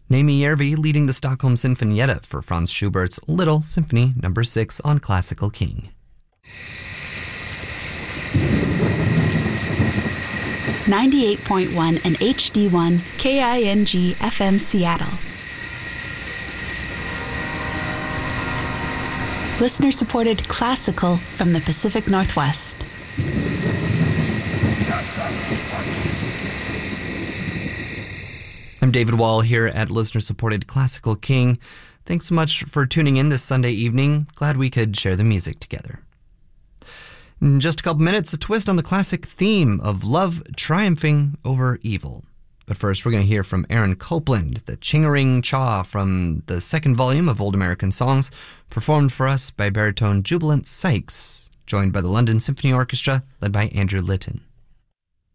Naomi Järvi leading the Stockholm Sinfonietta for Franz Schubert's Little Symphony No. 6 on Classical King. 98.1 and HD1 KING FM Seattle. Listener-supported classical from the Pacific Northwest. I'm David Wall here at listener-supported Classical King. Thanks so much for tuning in this Sunday evening. Glad we could share the music together. In just a couple minutes, a twist on the classic theme of love triumphing over evil. But first, we're going to hear from Aaron Copland, the Ching-a-ring Cha from the second volume of Old American Songs, performed for us by baritone Jubilant Sykes, joined by the London Symphony Orchestra, led by Andrew Litton.